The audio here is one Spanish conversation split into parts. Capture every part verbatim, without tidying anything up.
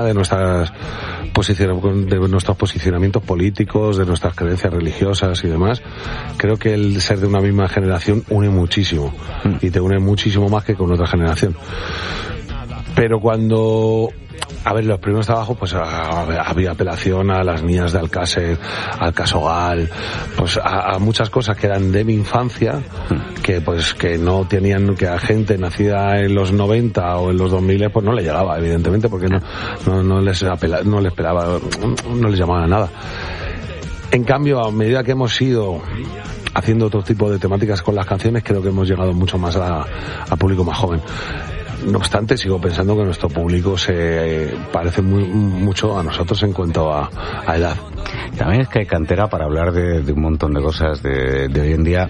de nuestras posicion- de nuestros posicionamientos políticos, de nuestras creencias religiosas y demás. Creo que el ser de una misma generación une muchísimo y te une muchísimo más que con otra generación. Pero cuando, a ver, los primeros trabajos, pues había apelación a las niñas de Alcácer, al caso Gal, pues a, a muchas cosas que eran de mi infancia, que pues que no tenían, que a gente nacida en los noventa o en los dos mil pues no le llegaba, evidentemente, porque no, no, no les apela, no les esperaba, no les llamaba a nada. En cambio, a medida que hemos ido haciendo otro tipo de temáticas con las canciones, creo que hemos llegado mucho más a, a público más joven. No obstante, sigo pensando que nuestro público se eh, parece muy, mucho a nosotros en cuanto a, a edad. También es que hay cantera para hablar de, de un montón de cosas de, de hoy en día.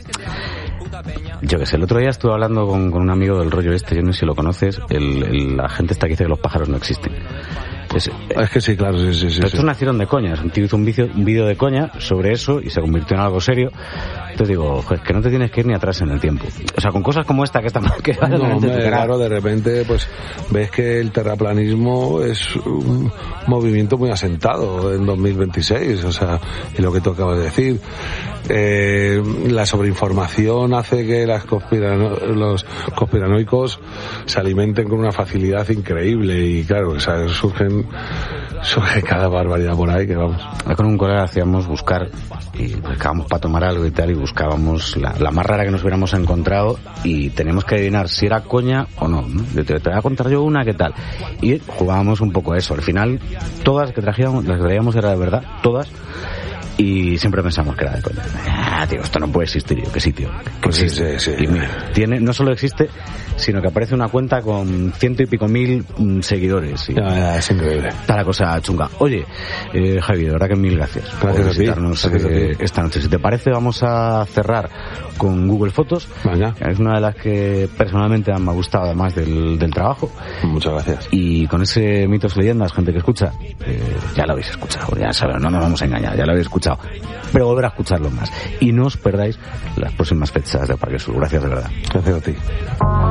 Yo que sé, el otro día estuve hablando con, con un amigo del rollo este, yo no sé si lo conoces, el, el, la gente está que dice que los pájaros no existen. Es, es que sí, claro, sí, sí, sí. Estos sí. nacieron de coña, un tío hizo un vídeo, un vídeo de coña sobre eso y se convirtió en algo serio. Entonces digo, joder, que no te tienes que ir ni atrás en el tiempo. O sea, con cosas como esta que está que no, hombre, claro, de repente pues ves que el terraplanismo es un movimiento muy asentado en dos mil veintiséis, o sea, y lo que tú acabas de decir, eh, la sobreinformación hace que las conspirano, los conspiranoicos se alimenten con una facilidad increíble y claro, o sea, surgen surge cada barbaridad por ahí que vamos. Con un colega hacíamos buscar y buscábamos para tomar algo y tal y buscábamos la, la más rara que nos hubiéramos encontrado y teníamos que adivinar si era coña o no, ¿no? Te, te voy a contar yo una, ¿qué tal? Y jugábamos un poco a eso. Al final, todas que trajíamos, las que traíamos era de verdad, todas. Y siempre pensamos que era de coña. Ah, tío, esto no puede existir. Yo, que sí, tío. Que pues sí, existe. sí, sí. Y mira, tiene, no solo existe, sino que aparece una cuenta con ciento y pico mil mm, seguidores. Y ya, ya, es increíble. Está la cosa chunga. Oye, eh, Javi, de verdad que mil gracias. Gracias por a ti. visitarnos Gracias eh, a ti. esta noche. Si te parece, vamos a cerrar con Google Fotos. Vaya. Es una de las que personalmente me ha gustado, además del, del trabajo. Muchas gracias. Y con ese mitos y leyendas, gente que escucha, eh, ya lo habéis escuchado, ya sabes, no nos vamos a engañar, ya lo habéis escuchado. Pero volver a escucharlo más. Y no os perdáis las próximas fechas del Parque Sur. Gracias de verdad. Gracias a ti.